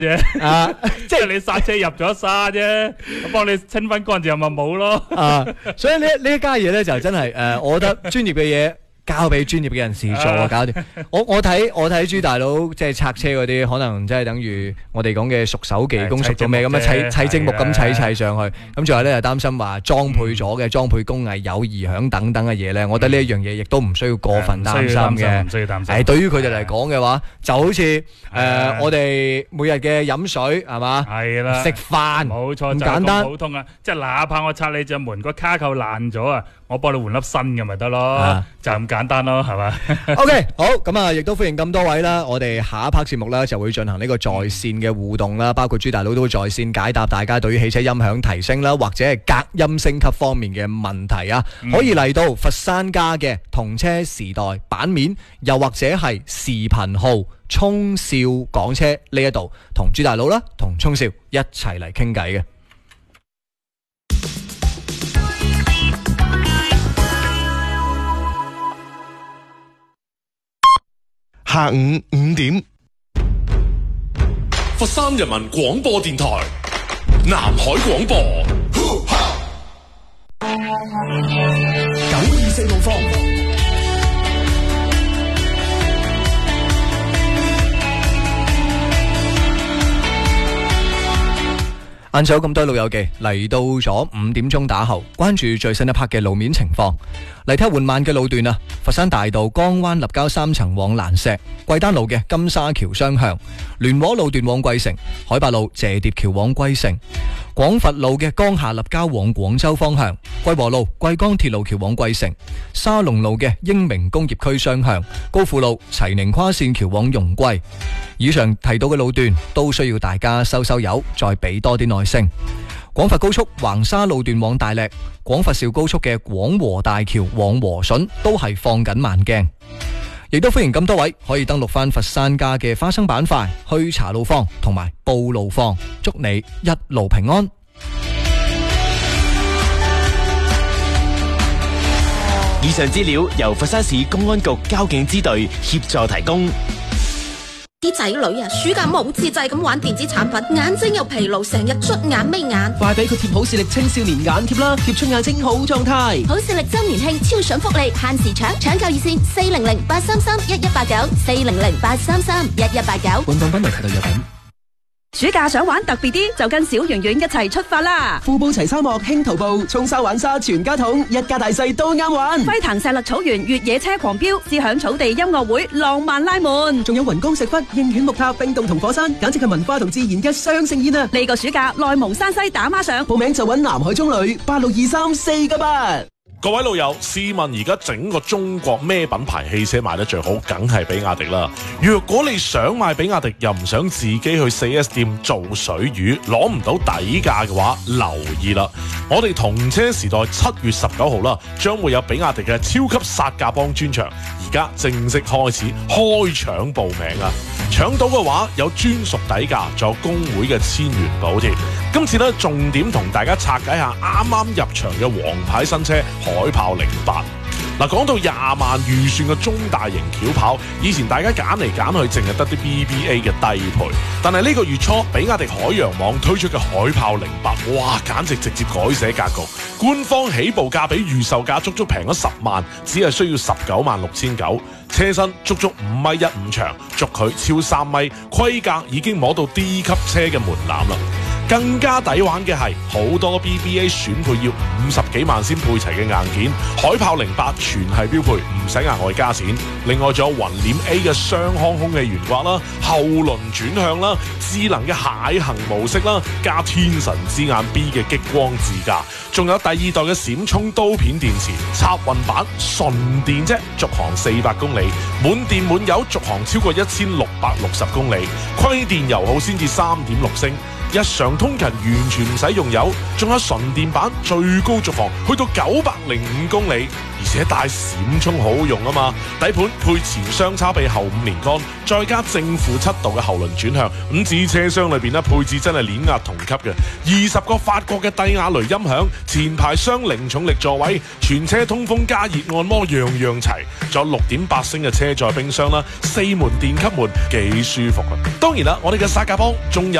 啫。 啊， 即係你剎車入咗沙啫，我幫你清翻乾淨咪冇咯。 啊，所以呢一家嘢咧就真係我覺得專業嘅嘢交俾專業嘅人士做啊，搞掂。我睇朱大佬即係拆車嗰啲，可能即係等於我哋講嘅熟手技工熟到咩咁樣砌積木咁砌上去。咁最後咧就擔心話裝配咗嘅裝配工藝有異響等等嘅嘢咧，我覺得呢一樣嘢亦都唔需要過分擔心嘅。 唔需要擔心。 係對於佢哋嚟講嘅話，就好似我哋每日嘅飲水係嘛， 係啦， 食飯冇錯， 咁簡單就係咁普通啊！即係哪怕我拆你隻門個卡扣爛咗啊，我幫你換粒新嘅咪得咯，就咁簡單咯，係嘛 ？OK， 好，咁啊，亦都歡迎咁多位啦。我哋下一 part 節目咧就會進行呢個在線嘅互動啦，包括朱大佬都會在線解答大家對於汽車音響提升啦，或者係隔音升級方面嘅問題啊。可以嚟到佛山家嘅同車時代版面，又或者係視頻號聰少講車呢一度，同朱大佬啦，同聰少一齊嚟傾偈嘅。 下午5點， 佛山人民廣播電台南海廣播924路方。 晏晝咁多老友記嚟到咗5點鐘打後，關注最新一 part 嘅路面情況。嚟睇下緩慢嘅路段啊！佛山大道江灣立交3層往蘭石，貴丹路嘅金沙橋雙向，聯和路段往貴城，海八路謝疊橋往貴城，廣佛路嘅江夏立交往廣州方向，貴和路貴江鐵路橋往貴城，沙龍路嘅英明工業區雙向，高富路齊寧跨線橋往容桂。以上提到嘅路段都需要大家收油，再俾多啲耐性。廣佛高速橫沙路段往大瀝，廣佛肇高速嘅廣和大橋往和順都係放緊慢鏡。亦都歡迎咁多位可以登錄翻佛山家嘅花生板塊去查路況同埋報路況，祝你一路平安。 以上資料由佛山市公安局交警支隊協助提供。 啲仔女啊，暑假冇節制咁玩電子產品，眼睛又疲勞，成日捽眼眯眼。 快俾佢貼好視力青少年眼貼啦，貼出眼睛好狀態。 好視力周年慶超賞福利，限時搶購熱線400-833-1189，400-833-1189。 本港品牌渠道有品。 暑假想玩特別啲，就跟小圓圓一齊出發啦！ 富布齊沙漠輕徒步，衝沙玩沙全家桶，一家大細都啱玩。 輝騰石勒草原越野車狂飆，思享草地音樂會浪漫拉門， 仲有雲岡石窟、應犬木塔、冰洞同火山，簡直係文化同自然嘅雙盛宴啊！ 呢個暑假內蒙山西打孖上， 報名就揾南海中旅8623498。 各位老友，試問而家整個中國咩品牌汽車賣得最好？梗係比亞迪啦。若果你想買比亞迪，又唔想自己去 4S 店做水魚，攞唔到底價嘅話，留意啦！我哋同車時代7月19號啦，將會有比亞迪嘅超級殺價幫專場，而家正式開始開搶報名啊！搶到嘅話有專屬底價，仲有工會嘅1000元補貼。今次咧重點同大家拆解下啱啱入場嘅王牌新車海豹08。嗱，講到20萬預算嘅中大型轎跑，以前大家揀嚟揀去，淨係得啲 BBA 嘅低配。但係呢個月初，比亞迪海洋網推出嘅海豹08，哇，簡直直接改寫格局。官方起步價比預售價足足平咗10萬，只係需要196900。車身足足5.15米長，軸距超3米，規格已經摸到 D 級車嘅門檻啦。更加抵玩嘅係好多 BBA 選配要50幾萬先配齊嘅硬件，海豹08全係標配，唔使額外加錢。另外仲有雲臉 A 嘅雙腔空氣懸掛啦，後輪轉向啦，智能嘅蟹行模式啦，加天神之眼 B 嘅激光自駕，仲有第二代嘅閃充刀片電池，插運版純電啫，續航400公里，滿電滿油續航超過1660公里，虧電油耗先至3.6升。 日常通勤完全唔使用油，仲有純電版最高續航去到905公里，而且帶閃充好好用啊嘛！底盤配前雙叉臂後5連杆，再加正負7度嘅後輪轉向，五指車廂裏邊咧配置真係碾壓同級嘅，20個法國嘅帝亞雷音響，前排雙零重力座位，全車通風加熱按摩樣樣齊，仲有6.8升嘅車載冰箱啦，4門電級門幾舒服啊！當然啦，我哋嘅薩價幫仲有